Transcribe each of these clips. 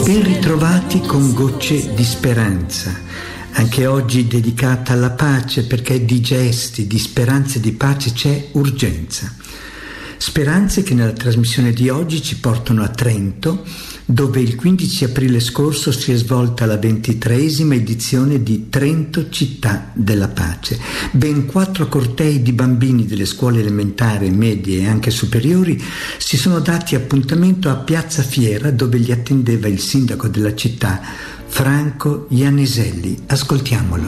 E ritrovati con gocce di speranza, anche oggi dedicata alla pace, perché di gesti, di speranze e di pace c'è urgenza. Speranze che nella trasmissione di oggi ci portano a Trento, dove il 15 aprile scorso si è svolta la 23esima edizione di Trento Città della Pace. Ben 4 cortei di bambini delle scuole elementari, medie e anche superiori si sono dati appuntamento a Piazza Fiera, dove li attendeva il sindaco della città, Franco Ianniselli. Ascoltiamolo.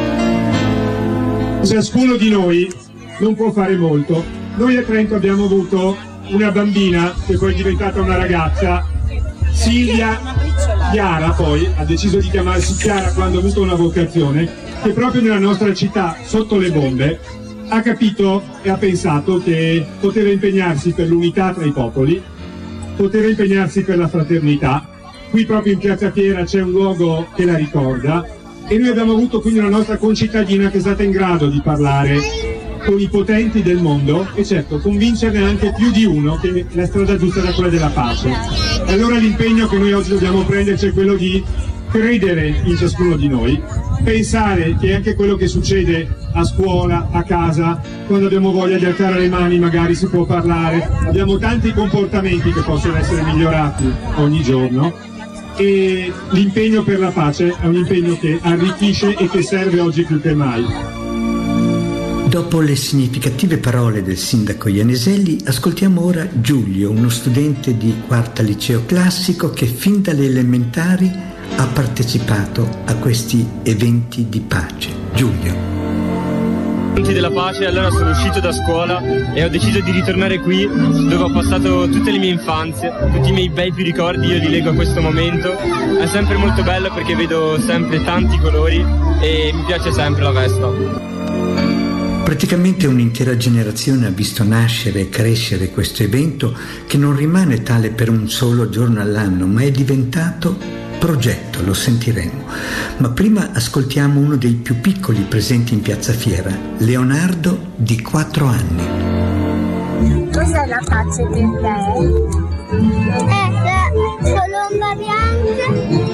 Ciascuno di noi non può fare molto. Noi a Trento abbiamo avuto una bambina che poi è diventata una ragazza, Silvia Chiara, poi ha deciso di chiamarsi Chiara quando ha avuto una vocazione, che proprio nella nostra città, sotto le bombe, ha capito e ha pensato che poteva impegnarsi per l'unità tra i popoli, poteva impegnarsi per la fraternità. Qui proprio in Piazza Fiera c'è un luogo che la ricorda e noi abbiamo avuto quindi una nostra concittadina che è stata in grado di parlare con i potenti del mondo e certo convincerne anche più di uno che la strada giusta era quella della pace. E allora l'impegno che noi oggi dobbiamo prenderci è quello di credere in ciascuno di noi, pensare che anche quello che succede a scuola, a casa, quando abbiamo voglia di alzare le mani magari si può parlare, abbiamo tanti comportamenti che possono essere migliorati ogni giorno e l'impegno per la pace è un impegno che arricchisce e che serve oggi più che mai. Dopo le significative parole del sindaco Ianniselli, ascoltiamo ora Giulio, uno studente di quarta liceo classico che fin dalle elementari ha partecipato a questi eventi di pace. Giulio. Della pace, allora sono uscito da scuola e ho deciso di ritornare qui dove ho passato tutte le mie infanzie, tutti i miei bei più ricordi, io li leggo a questo momento. È sempre molto bello perché vedo sempre tanti colori e mi piace sempre la festa. Praticamente un'intera generazione ha visto nascere e crescere questo evento che non rimane tale per un solo giorno all'anno, ma è diventato progetto, lo sentiremo. Ma prima ascoltiamo uno dei più piccoli presenti in Piazza Fiera, Leonardo di 4 anni. Cos'è la pace per te? È la colomba bianca